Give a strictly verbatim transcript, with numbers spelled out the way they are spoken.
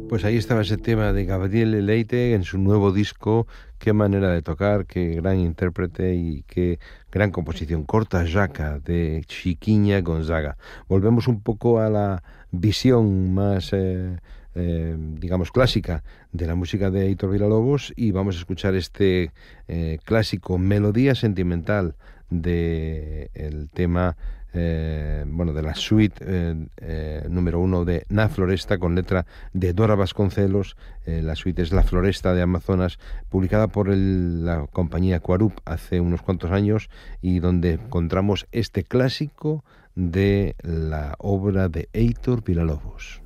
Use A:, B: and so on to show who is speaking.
A: Pues ahí estaba ese tema de Gabriel Leite en su nuevo disco. Qué manera de tocar, qué gran intérprete y qué gran composición. Corta Jaca de Chiquiña Gonzaga. Volvemos un poco a la visión más, eh, eh, digamos, clásica de la música de Heitor Villa-Lobos y vamos a escuchar este eh, clásico Melodía Sentimental de el tema eh, bueno, de la suite eh, eh, número uno de Na Floresta, con letra de Dora Vasconcelos. Eh, la suite es La Floresta de Amazonas, publicada por el, la compañía Cuarup hace unos cuantos años, y donde encontramos este clásico de la obra de Heitor Villa-Lobos.